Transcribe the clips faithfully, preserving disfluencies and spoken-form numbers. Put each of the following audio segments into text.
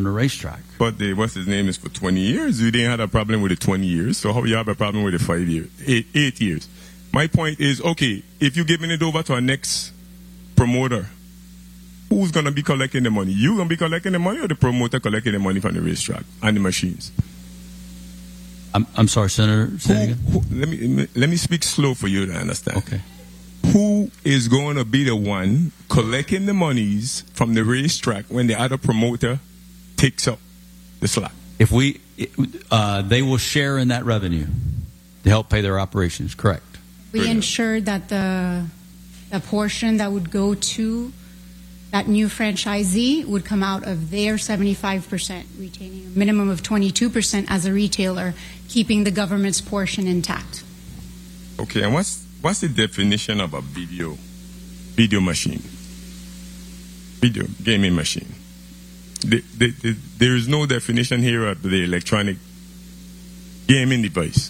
in a racetrack. But the, what's his name is for twenty years. You didn't have a problem with the twenty years. So how you have a problem with the five years, eight, eight years? My point is, okay, if you're giving it over to our next promoter, who's going to be collecting the money? You going to be collecting the money, or the promoter collecting the money from the racetrack and the machines? I'm, I'm sorry, Senator. Say who, who, let me let me speak slow for you to understand. Okay. Who is going to be the one collecting the monies from the racetrack when the other promoter takes up the slack? If we, uh, they will share in that revenue to help pay their operations. Correct. We ensured that the the portion that would go to that new franchisee would come out of their seventy-five percent, retaining a minimum of twenty-two percent as a retailer, keeping the government's portion intact. Okay, and what's what's the definition of a video video machine? Video gaming machine. The, the, the, there is no definition here of the electronic gaming device.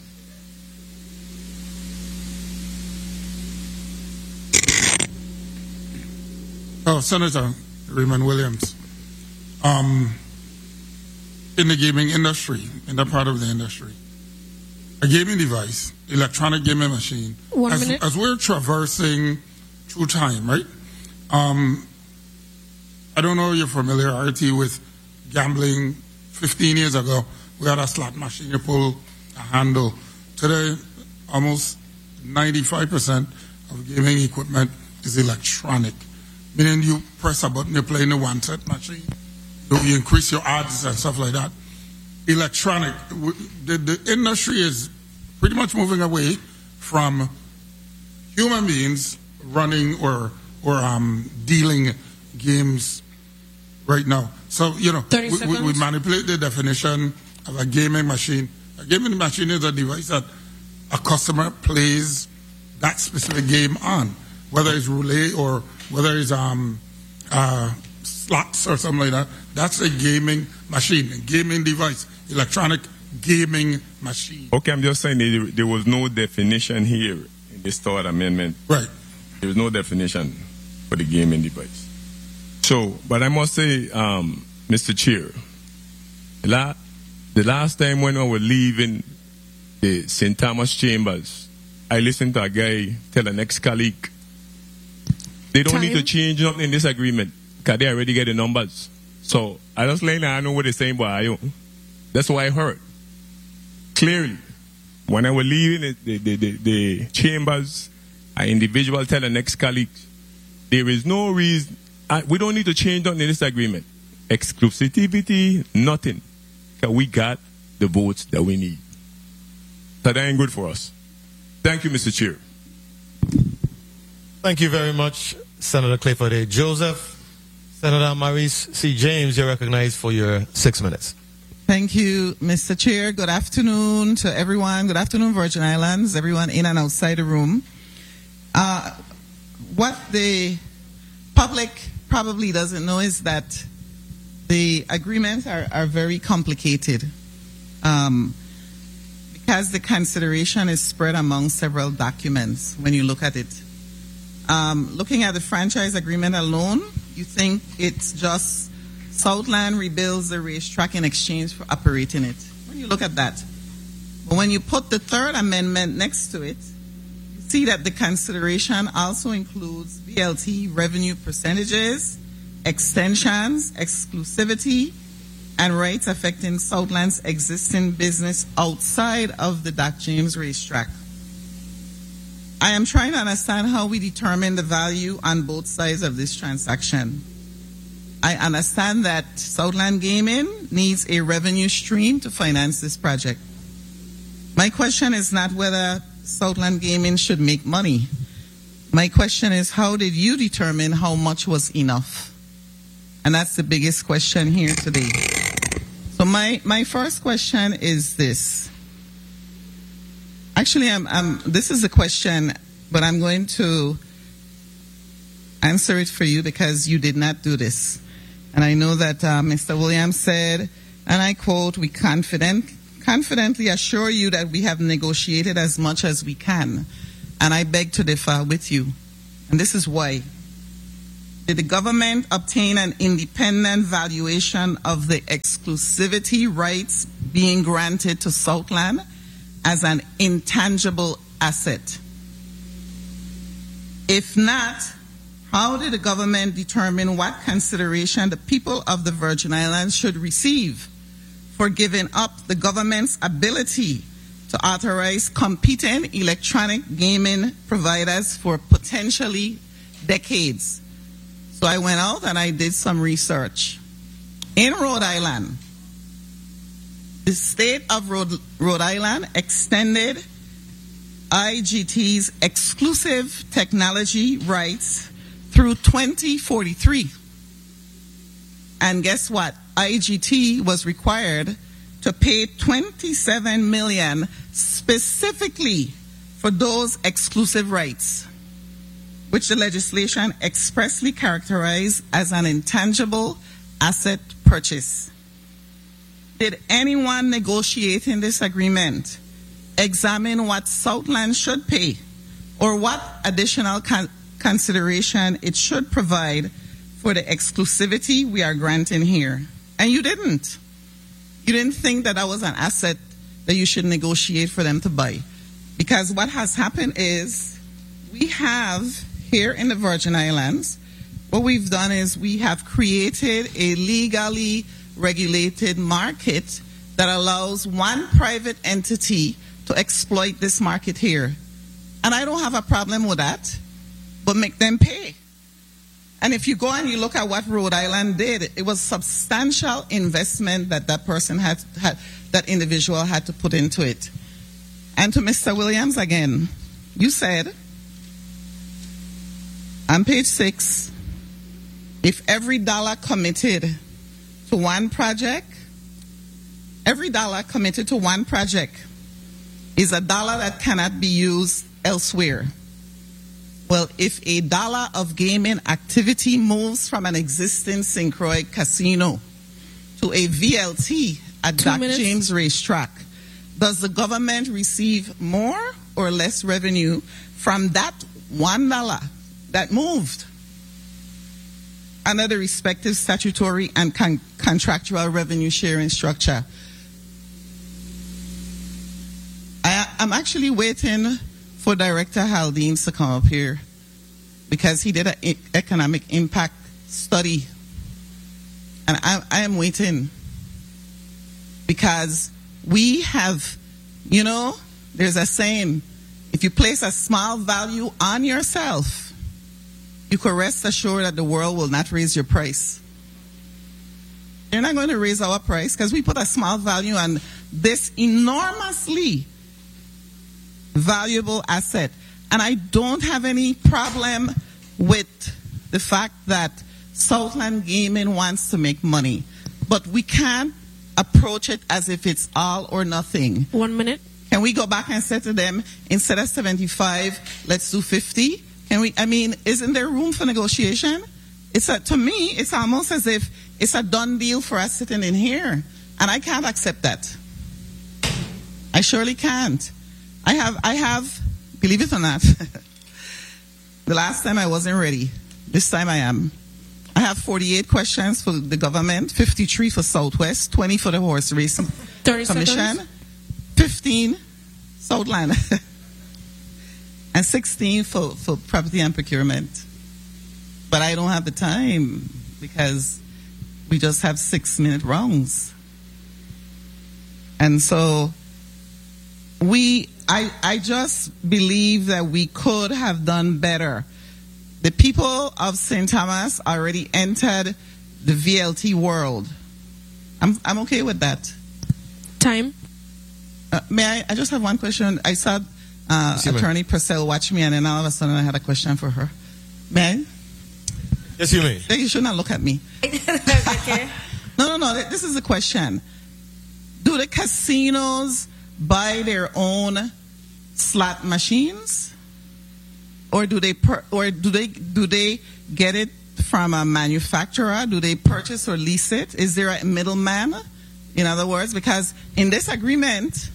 Oh, Senator Raymond Williams. Um, in the gaming industry, in that part of the industry, a gaming device, electronic gaming machine, One as, minute. as we're traversing through time, right? Um, I don't know your familiarity with gambling. fifteen years ago, we had a slot machine, you pull a handle. Today, almost ninety-five percent of gaming equipment is electronic. Meaning you press a button, you're playing the one-set machine. You increase your odds and stuff like that. Electronic. The, the industry is pretty much moving away from human beings running or or um, dealing games right now. So, you know, we, we, we manipulate the definition of a gaming machine. A gaming machine is a device that a customer plays that specific game on, whether it's roulette or whether it's um, uh, slots or something like that. That's a gaming machine, a gaming device, electronic gaming machine. Okay, I'm just saying there, there was no definition here in this third amendment. Right. There was no definition for the gaming device. So, but I must say, um, Mister Chair, la- the last time when I was leaving the Saint Thomas Chambers, I listened to a guy tell an ex-colleague, they don't Time. need to change nothing in this agreement because they already get the numbers. So I just like I know what they're saying, but I don't. That's what I heard. Clearly, when I was leaving the, the, the, the chambers, an individual tell the next colleague, there is no reason, I, we don't need to change nothing in this agreement. Exclusivity, nothing. Because we got the votes that we need. So that ain't good for us. Thank you, Mister Chair. Thank you very much, Senator Clifford A. Joseph. Senator Maurice C. James, you're recognized for your six minutes. Thank you, Mister Chair. Good afternoon to everyone. Good afternoon, Virgin Islands, everyone in and outside the room. Uh, what the public probably doesn't know is that the agreements are, are very complicated um, because the consideration is spread among several documents when you look at it. Um, looking at the franchise agreement alone, you think it's just Southland rebuilds the racetrack in exchange for operating it. When you look at that. But when you put the third amendment next to it, you see that the consideration also includes V L T revenue percentages, extensions, exclusivity, and rights affecting Southland's existing business outside of the Doc James racetrack. I am trying to understand how we determine the value on both sides of this transaction. I understand that Southland Gaming needs a revenue stream to finance this project. My question is not whether Southland Gaming should make money. My question is, how did you determine how much was enough? And that's the biggest question here today. So my, my first question is this. Actually, I'm, I'm, this is a question, but I'm going to answer it for you because you did not do this. And I know that uh, Mister Williams said, and I quote, we confident, confidently assure you that we have negotiated as much as we can. And I beg to differ with you. And this is why. Did the government obtain an independent valuation of the exclusivity rights being granted to Southland as an intangible asset? If not, how did the government determine what consideration the people of the Virgin Islands should receive for giving up the government's ability to authorize competing electronic gaming providers for potentially decades? So I went out and I did some research. In Rhode Island, the state of Rhode, Rhode Island extended I G T's exclusive technology rights through twenty forty-three. And guess what? I G T was required to pay twenty-seven million dollars specifically for those exclusive rights, which the legislation expressly characterized as an intangible asset purchase. Did anyone negotiating this agreement examine what Southland should pay or what additional con- consideration it should provide for the exclusivity we are granting here? And you didn't. You didn't think that that was an asset that you should negotiate for them to buy. Because what has happened is we have here in the Virgin Islands, what we've done is we have created a legally regulated market that allows one private entity to exploit this market here. And I don't have a problem with that, but make them pay. And if you go and you look at what Rhode Island did, it was substantial investment that that person had, had that individual had to put into it. And to Mister Williams again, you said on page six, if every dollar committed to one project, every dollar committed to one project is a dollar that cannot be used elsewhere. Well, if a dollar of gaming activity moves from an existing Syncroid casino to a V L T at Two Doc minutes. James Racetrack, does the government receive more or less revenue from that one dollar that moved under the respective statutory and con- contractual revenue sharing structure? I, I'm actually waiting for Director Haldines to come up here because he did an e- economic impact study. And I, I am waiting because we have, you know, there's a saying, if you place a small value on yourself, you can rest assured that the world will not raise your price. They're not going to raise our price because we put a small value on this enormously valuable asset. And I don't have any problem with the fact that Southland Gaming wants to make money. But we can't approach it as if it's all or nothing. One minute. Can we go back and say to them, instead of seventy-five, let's do fifty? Can we, I mean, isn't there room for negotiation? It's a, to me, it's almost as if it's a done deal for us sitting in here. And I can't accept that. I surely can't. I have, I have, believe it or not, the last time I wasn't ready. This time I am. I have forty-eight questions for the government, fifty-three for Southwest, twenty for the Horse Racing thirty Commission, seconds. fifteen Southland, and sixteen for, for property and procurement. But I don't have the time because we just have six minute rounds. And so we, I, I just believe that we could have done better. The people of Saint Thomas already entered the V L T world. I'm, I'm okay with that. Time. Uh, may I, I just have one question. I saw uh, Yes, you may. Attorney Purcell watch me, and then all of a sudden I had a question for her. May I? Yes, you may. You should not look at me. Okay. No, no, no. This is a question. Do the casinos buy their own slot machines, or do they per, or do they do they get it from a manufacturer? Do they purchase or lease it? Is there a middleman? In other words, because in this agreement,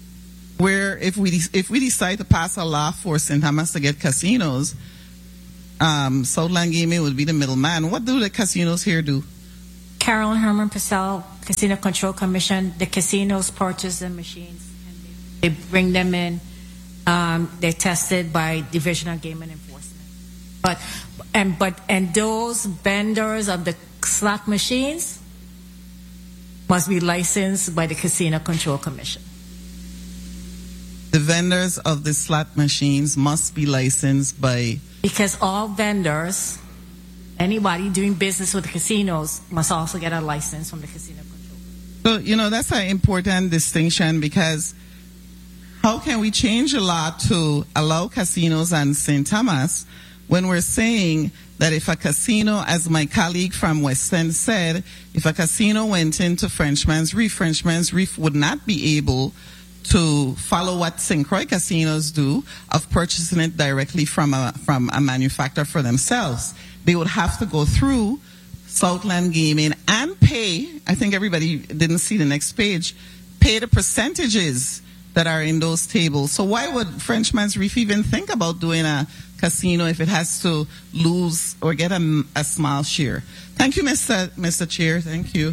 where if we if we decide to pass a law for Saint Thomas to get casinos, um, Southland Gaming would be the middleman. What do the casinos here do? Carolyn Herman Purcell, Casino Control Commission. The casinos purchase the machines and they, they bring them in. Um, they're tested by Division of Game and Enforcement. But and but and those vendors of the slot machines must be licensed by the Casino Control Commission. The vendors of the slot machines must be licensed by... Because all vendors, anybody doing business with the casinos, must also get a license from the Casino Control. So, you know, that's an important distinction, because how can we change a law to allow casinos and Saint Thomas when we're saying that if a casino, as my colleague from West End said, if a casino went into Frenchman's Reef, Frenchman's Reef would not be able to follow what Saint Croix casinos do of purchasing it directly from a from a manufacturer for themselves. They would have to go through Southland Gaming and pay, I think everybody didn't see the next page, pay the percentages that are in those tables. So why would Frenchman's Reef even think about doing a casino if it has to lose or get a, a small share? Thank you, Mister Mister Chair. Thank you.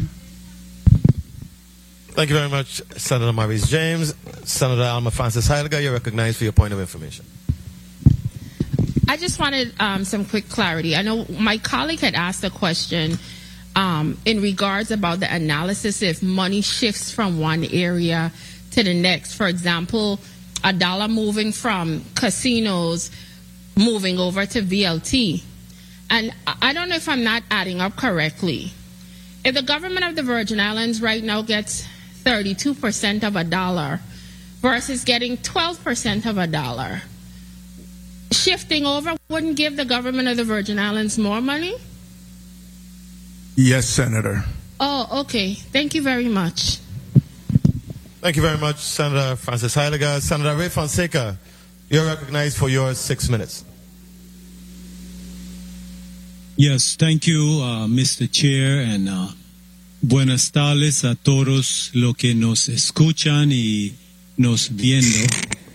Thank you very much, Senator Maurice James. Senator Alma Francis Heiliger, you're recognized for your point of information. I just wanted um, some quick clarity. I know my colleague had asked a question um, in regards about the analysis if money shifts from one area to the next. For example, a dollar moving from casinos moving over to V L T. And I don't know if I'm not adding up correctly. If the government of the Virgin Islands right now gets thirty-two percent of a dollar versus getting twelve percent of a dollar, shifting over wouldn't give the government of the Virgin Islands more money? Yes, Senator. Oh, okay. Thank you very much. Thank you very much, Senator Francis Heiliger. Senator Ray Fonseca, you're recognized for your six minutes. Yes, thank you, uh, Mister Chair, and uh, buenas tardes a todos los que nos escuchan y nos viendo.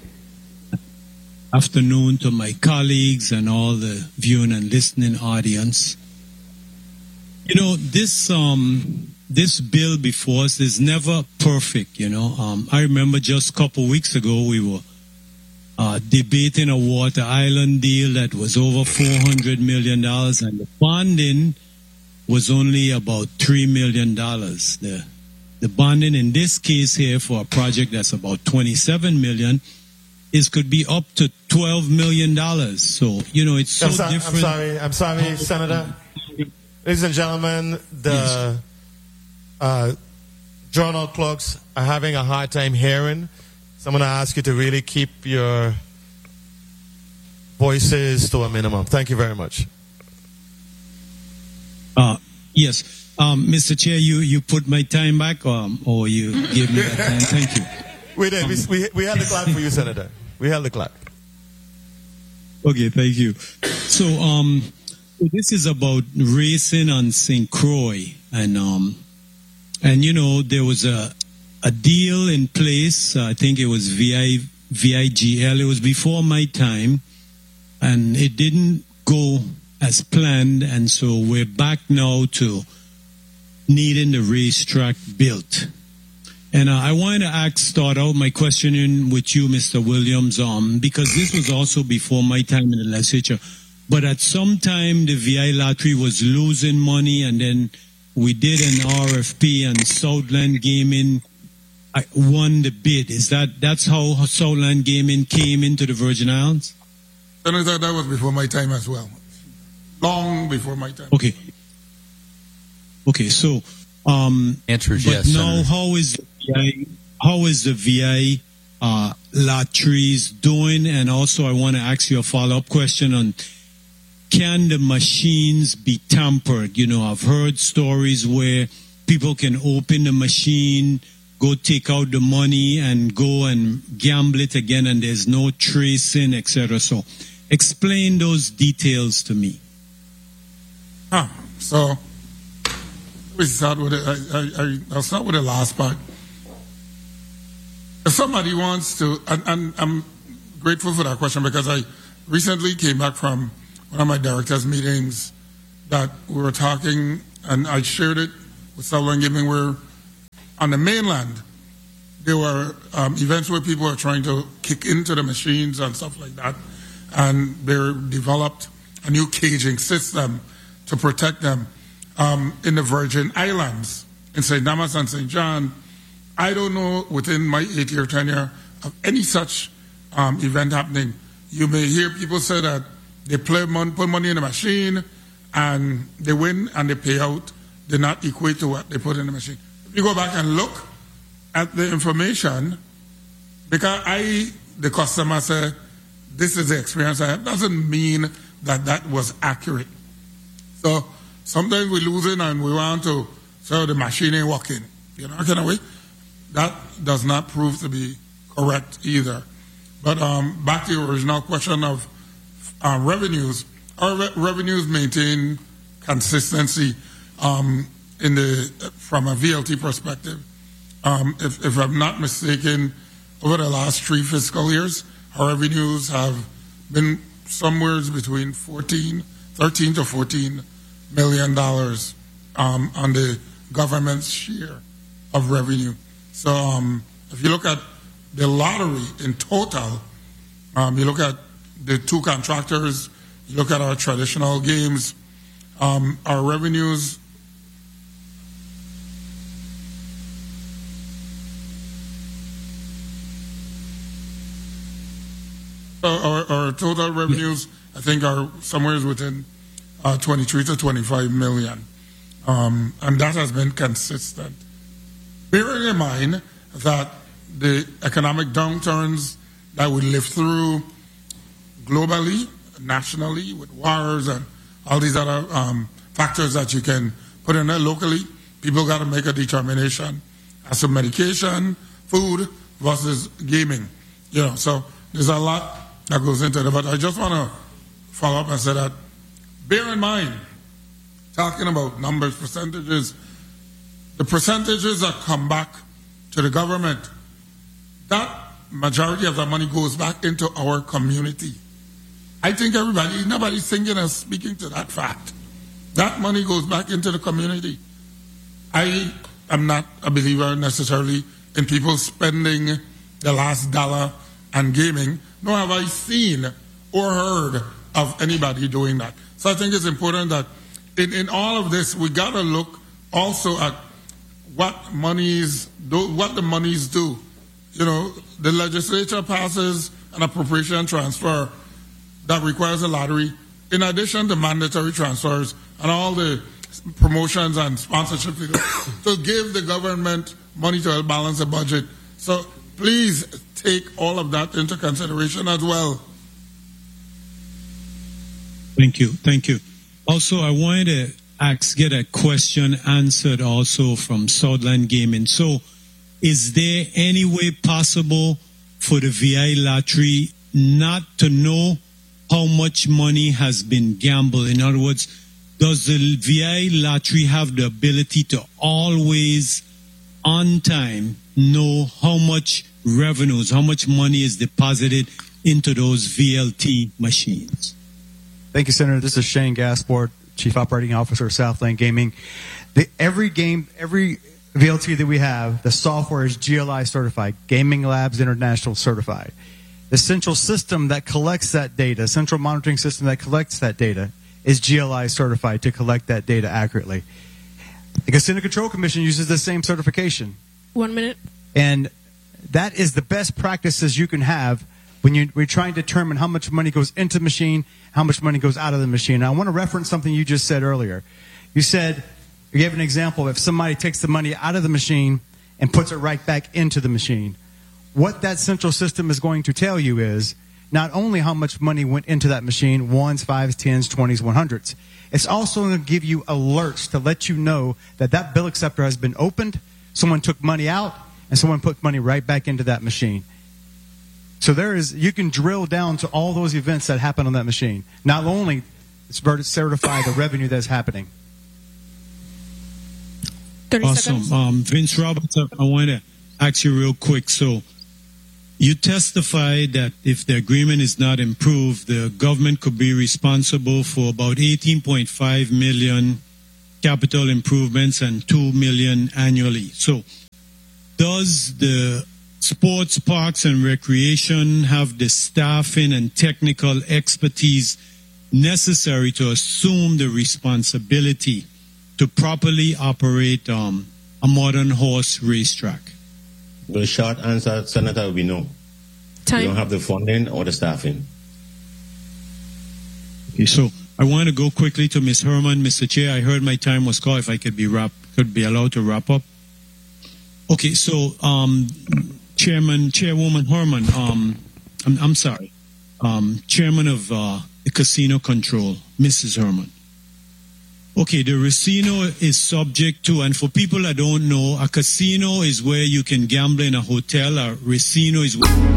Afternoon to my colleagues and all the viewing and listening audience. You know, this um, this bill before us is never perfect, you know. Um, I remember just a couple weeks ago we were Uh, debating a water island deal that was over four hundred million dollars, and the bonding was only about three million dollars. The, the bonding in this case here for a project that's about twenty-seven million dollars is could be up to twelve million dollars. So, you know, it's so I'm so, different. I'm sorry, I'm sorry, Senator. Ladies and gentlemen, the yes. uh, journal clerks are having a hard time hearing. So I'm going to ask you to really keep your voices to a minimum. Thank you very much. Uh, yes. Um, Mister Chair, you, you put my time back, um, or you gave me that time. Thank you. We did. Um, we, we, we held the clock for you, Senator. We held the clock. Okay, thank you. So um, this is about racing on Saint Croix. And, um, and you know, there was a a deal in place. Uh, I think it was V I, V I G L. It was before my time, and it didn't go as planned, and so we're back now to needing the racetrack built. And uh, I wanted to ask, start out my questioning with you, Mister Williams, um, because this was also before my time in the legislature. But at some time, the V I lottery was losing money, and then we did an R F P, and Southland Gaming I won the bid. Is that that's how Southland Gaming came into the Virgin Islands? Senator, that was before my time as well. Long before my time. Okay. Okay, so um answer is but yes. now Senator. how is the V I how is the V I uh lotteries doing? And also I want to ask you a follow-up question on, can the machines be tampered? You know, I've heard stories where people can open the machine, go take out the money and go and gamble it again, and there's no tracing, et cetera. So explain those details to me. Ah, so we start with it. I, I, I'll start with the last part. If somebody wants to, and, and I'm grateful for that question because I recently came back from one of my directors' meetings that we were talking, and I shared it with Southland Gaming, where on the mainland, there were um, events where people were trying to kick into the machines and stuff like that, and they developed a new caging system to protect them. Um, in the Virgin Islands, in Saint Thomas and Saint John, I don't know within my eight-year tenure of any such um, event happening. You may hear people say that they play mon- put money in the machine and they win and they pay out did not equate to what they put in the machine. If you go back and look at the information, because I, the customer, said, this is the experience I have, doesn't mean that that was accurate. So sometimes we lose it and we want to say the machine ain't working. You know, kind of way. That does not prove to be correct either. But um, back to the original question of uh, revenues. Our re- revenues maintain consistency um, in the from a V L T perspective. Um, if, if I'm not mistaken, over the last three fiscal years, our revenues have been somewhere between fourteen, thirteen to fourteen million dollars um, on the government's share of revenue. So um, if you look at the lottery in total, um, you look at the two contractors, you look at our traditional games, um, our revenues our, our total revenues, I think, are somewhere within uh, twenty-three to twenty-five million. Um, and that has been consistent. Bearing in mind that the economic downturns that we live through globally, nationally, with wars and all these other um, factors that you can put in there locally, people got to make a determination as to medication, food versus gaming. You know, so there's a lot that goes into it. But I just want to follow up and say that, bear in mind, talking about numbers, percentages, the percentages that come back to the government, that majority of the money goes back into our community. I think everybody, nobody's thinking of speaking to that fact. That money goes back into the community. I am not a believer necessarily in people spending the last dollar on gaming, nor have I seen or heard of anybody doing that. So I think it's important that in, in all of this, we got to look also at what monies do, what the monies do. You know, the legislature passes an appropriation transfer that requires a lottery, in addition to mandatory transfers and all the promotions and sponsorship to give the government money to help balance the budget. So please take all of that into consideration as well. Thank you. Thank you. Also, I wanted to ask, get a question answered also from Southland Gaming. So, is there any way possible for the V I lottery not to know how much money has been gambled? In other words, does the V I lottery have the ability to always, on time, know how much revenues, how much money is deposited into those V L T machines? Thank you, Senator. This is Shane Gasport, Chief Operating Officer of Southland Gaming. The, every game, every V L T that we have, the software is G L I certified, Gaming Labs International certified. The central system that collects that data, central monitoring system that collects that data, is G L I certified to collect that data accurately. The Casino Control Commission uses the same certification. One minute. And that is the best practices you can have when you, we're trying to determine how much money goes into the machine, how much money goes out of the machine. Now, I want to reference something you just said earlier. You said, you gave an example of if somebody takes the money out of the machine and puts it right back into the machine. What that central system is going to tell you is not only how much money went into that machine, ones, fives, tens, twenties, one hundreds. It's also going to give you alerts to let you know that that bill acceptor has been opened, someone took money out, and someone put money right back into that machine. So there is, you can drill down to all those events that happen on that machine. Not only it's certify the revenue that's happening. Awesome. Um, Vince Roberts, I want to ask you real quick. So you testified that if the agreement is not improved, the government could be responsible for about eighteen point five million capital improvements and two million annually. So does the sports parks and recreation have the staffing and technical expertise necessary to assume the responsibility to properly operate um, a modern horse racetrack? The short answer, Senator, will be no. Time. We don't have the funding or the staffing. Okay, so I want to go quickly to Miz Herman. Mister Chair, I heard my time was called. If I could be wrap, could be allowed to wrap up. Okay, so um, Chairman, Chairwoman Herman, um, I'm, I'm sorry, um, Chairman of uh, the Casino Control, Missus Herman. Okay, the casino is subject to, and for people that don't know, a casino is where you can gamble in a hotel. A casino is where